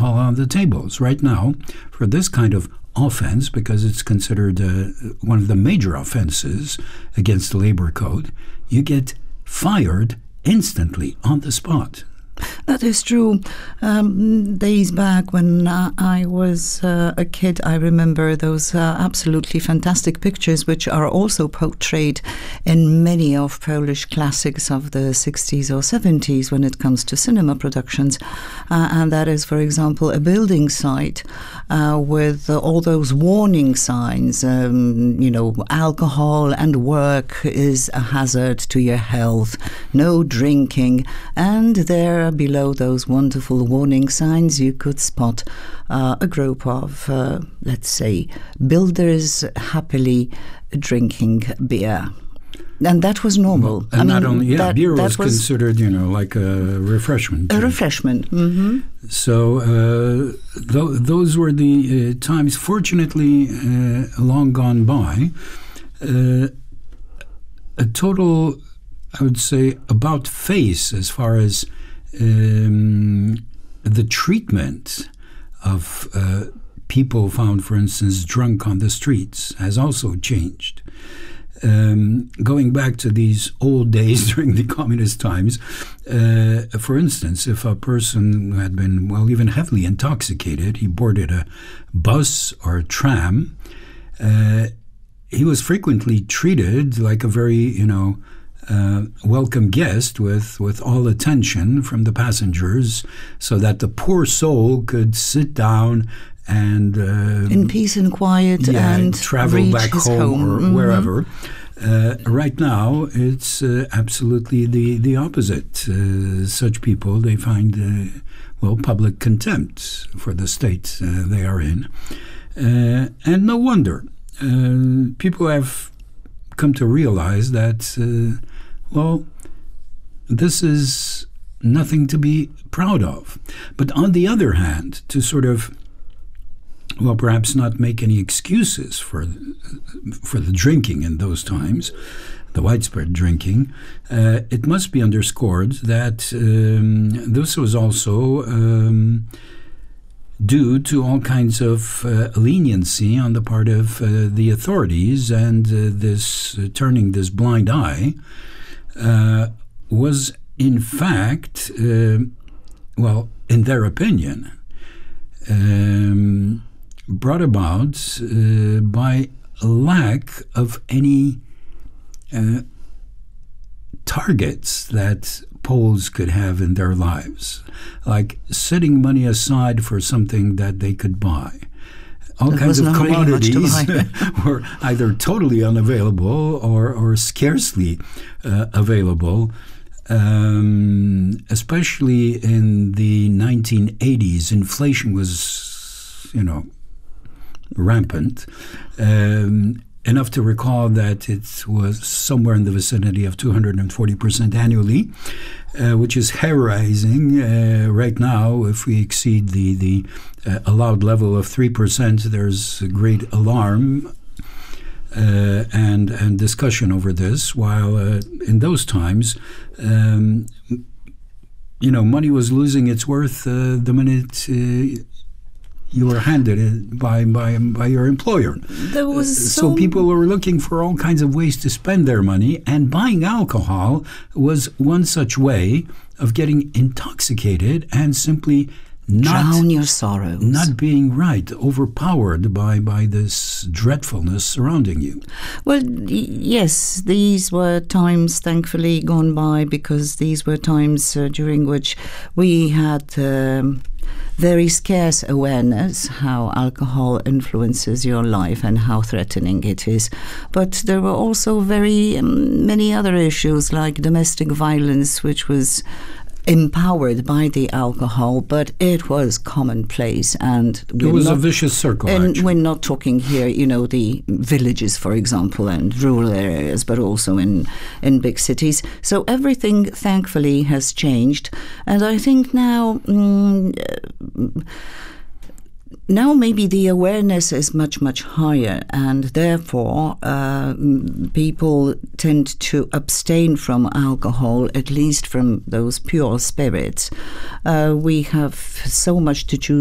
alcohol on the tables. Right now, for this kind of offense, because it's considered one of the major offenses against the labor code, you get fired instantly on the spot. That is true. Days back when I was a kid, I remember those absolutely fantastic pictures, which are also portrayed in many of Polish classics of the 60s or 70s when it comes to cinema productions. And that is, for example, a building site with all those warning signs, alcohol and work is a hazard to your health, no drinking, and there below those wonderful warning signs you could spot a group of, let's say, builders happily drinking beer. And that was normal. Well, not only, beer was considered, like a refreshment drink. A refreshment. Mm-hmm. So those were the times, fortunately, long gone by. A total, I would say, about face as far as the treatment of people found, for instance, drunk on the streets has also changed. Going back to these old days during the communist times, for instance, if a person had been, even heavily intoxicated, he boarded a bus or a tram, he was frequently treated like a very, welcome guest with all attention from the passengers, so that the poor soul could sit down and in peace and quiet and travel back home or wherever. Right now, it's absolutely the opposite. Such people, they find public contempt for the state they are in, and no wonder. People have come to realize that this is nothing to be proud of. But on the other hand, to sort of, perhaps not make any excuses for the drinking in those times, the widespread drinking, it must be underscored that this was also due to all kinds of leniency on the part of the authorities, and this turning this blind eye was in fact, in their opinion, brought about by a lack of any targets that Poles could have in their lives, like setting money aside for something that they could buy. All kinds of commodities were either totally unavailable or scarcely available. Especially in the 1980s, inflation was, rampant. Enough to recall that it was somewhere in the vicinity of 240% annually, which is hair-raising. Right now, if we exceed the allowed level of 3%, there's a great alarm and discussion over this, while in those times, money was losing its worth the minute you were handed it by your employer. So people were looking for all kinds of ways to spend their money, and buying alcohol was one such way of getting intoxicated and simply drown your sorrows. Not being overpowered by this dreadfulness surrounding you. Well, yes, these were times thankfully gone by, because these were times during which we had very scarce awareness how alcohol influences your life and how threatening it is. But there were also very many other issues, like domestic violence, which was empowered by the alcohol, but it was commonplace, and it was a vicious circle. And we're not talking here, the villages, for example, and rural areas, but also in big cities. So everything, thankfully, has changed, and I think now maybe the awareness is much, much higher, and therefore people tend to abstain from alcohol, at least from those pure spirits. We have so much to choose